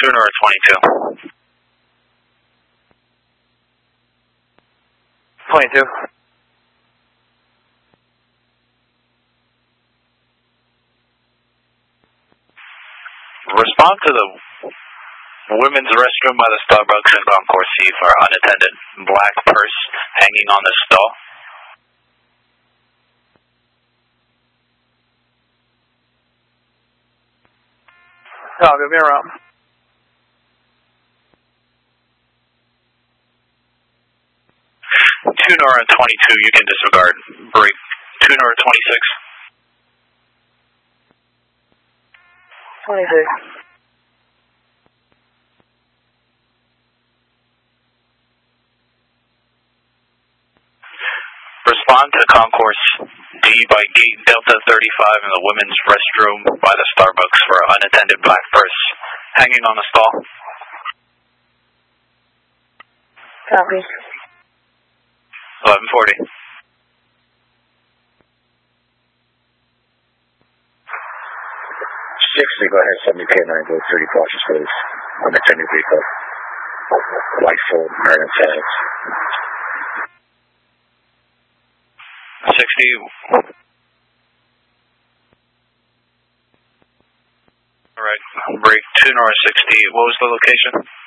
Tuner 22. 22. Respond to the women's restroom by the Starbucks in Concourse C for unattended black purse hanging on the stall. Oh, give me a round. Tuner 22, you can disregard. Break. Tuner 26. 26. Respond to Concourse D by Gate Delta 35 in the women's restroom by the Starbucks for unattended black purse hanging on the stall. Copy. 1140. 60, go ahead, 70K9, go 30 cautious, please. Unattended vehicle. White full, Maryland tags. 60. Alright, break Tuner 60. What was the location?